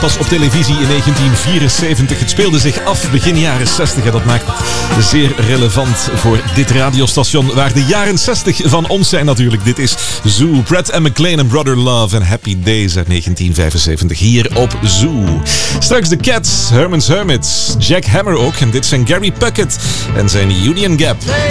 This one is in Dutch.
pas op televisie in 1974. Het speelde zich af begin jaren 60 en dat maakt het zeer relevant voor dit radiostation waar de jaren 60 van ons zijn natuurlijk. Dit is Zoo, Pratt & McClain en Brother Love en Happy Days uit 1975 hier op Zoo. Straks de Cats, Herman's Hermits, Jack Hammer ook en dit zijn Gary Puckett en zijn Union Gap.